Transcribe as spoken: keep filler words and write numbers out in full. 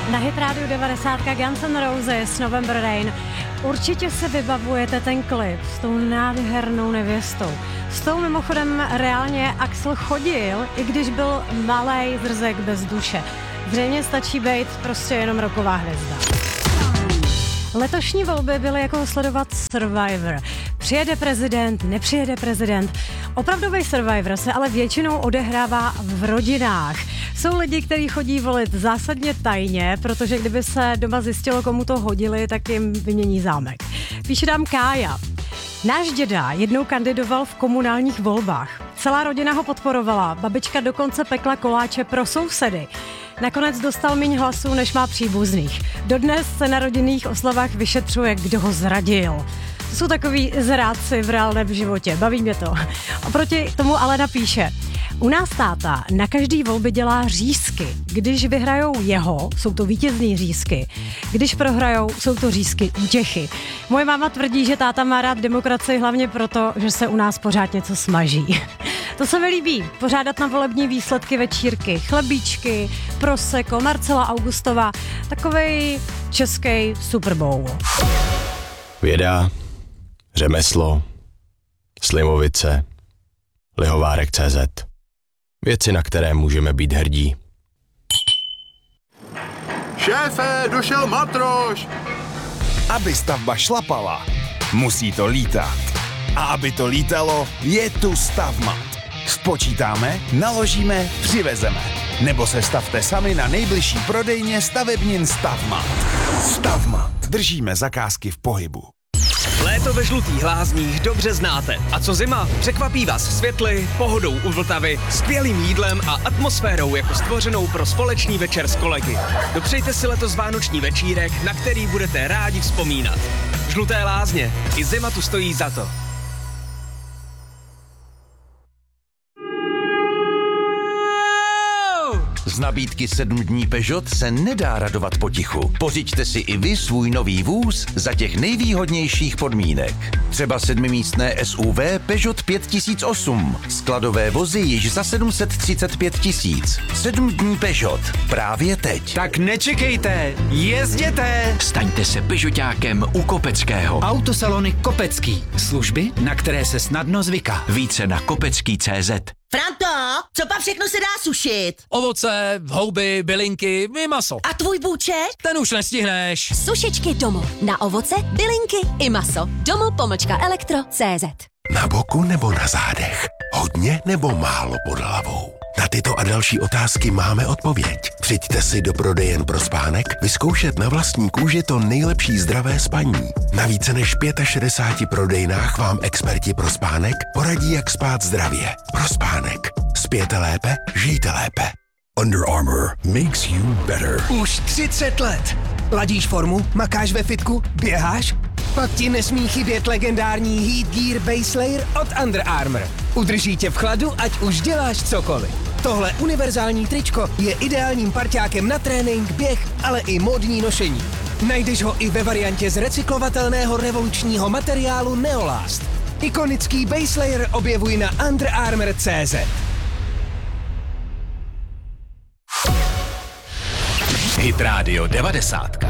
Na Hit Radio devadesát Guns N' Roses, November Rain. Určitě se vybavujete ten klip s tou nádhernou nevěstou. S tou mimochodem reálně Axl chodil, i když byl malej zrzek bez duše. Zřejmě stačí být prostě jenom roková hvězda. Letošní volby byly jako sledovat Survivor. Přijede prezident, nepřijede prezident. Opravdový Survivor se ale většinou odehrává v rodinách. Jsou lidi, kteří chodí volit zásadně tajně, protože kdyby se doma zjistilo, komu to hodili, tak jim vymění zámek. Píše nám Kája. Náš děda jednou kandidoval v komunálních volbách. Celá rodina ho podporovala, babička dokonce pekla koláče pro sousedy. Nakonec dostal míň hlasů, než má příbuzných. Dodnes se na rodinných oslavách vyšetřuje, kdo ho zradil. To jsou takový zrádci v reálném životě, baví mě to. Oproti tomu ale napíše. U nás táta na každý volby dělá řízky. Když vyhrajou jeho, jsou to vítězný řízky. Když prohrajou, jsou to řízky útěchy. Moje máma tvrdí, že táta má rád demokracii hlavně proto, že se u nás pořád něco smaží. To se mi líbí, pořádat na volební výsledky večírky, chlebíčky, prosecco, Marcela Augustová, takovej český Super Bowl. Věda, řemeslo, Slimovice, Lihovárek tečka cé zet. Věci, na které můžeme být hrdí. Šéfe, došel matroš! Aby stavba šlapala, musí to lítat. A aby to lítalo, je tu Stavmat. Spočítáme, naložíme, přivezeme. Nebo se stavte sami na nejbližší prodejně stavebnin Stavmat. Stavmat. Držíme zakázky v pohybu. Léto ve Žlutých Lázních dobře znáte. A co zima? Překvapí vás světly, pohodou u Vltavy, skvělým jídlem a atmosférou jako stvořenou pro společný večer s kolegy. Dopřejte si letos vánoční večírek, na který budete rádi vzpomínat. Žluté Lázně. I zima tu stojí za to. Z nabídky sedm dní Peugeot se nedá radovat potichu. Pořiďte si i vy svůj nový vůz za těch nejvýhodnějších podmínek. Třeba sedmimístné S U V Peugeot pět tisíc osm. Skladové vozy již za sedm set třicet pět tisíc. sedm dní Peugeot. Právě teď. Tak nečekejte, jezděte! Staňte se Peugeotákem u Kopeckého. Autosalony Kopecký. Služby, na které se snadno zvyká. Více na kopecký tečka cé zet. Franto, co pa všechno se dá sušit? Ovoce, houby, bylinky i maso. A tvůj bůček? Ten už nestihneš. Sušičky Domo. Na ovoce, bylinky i maso. Domo pomlčka elektro tečka cé zet. Na boku nebo na zádech? Hodně nebo málo pod hlavou? Na tyto a další otázky máme odpověď. Přijďte si do prodejen pro spánek vyzkoušet na vlastní kůži to nejlepší zdravé spaní. Na více než šedesáti pěti prodejnách vám experti pro spánek poradí, jak spát zdravě. Pro spánek. Spěte lépe, žijte lépe. Under Armour makes you better. Už třicet let. Ladíš formu, makáš ve fitku, běháš? Pak ti nesmí chybět legendární Heat Gear Base Layer od Under Armour. Udrží tě v chladu, ať už děláš cokoliv. Tohle univerzální tričko je ideálním parťákem na trénink, běh, ale i módní nošení. Najdeš ho i ve variantě z recyklovatelného revolučního materiálu Neolast. Ikonický Base Layer objevuj na Under Armour tečka cé zet. Hit Radio devadesát.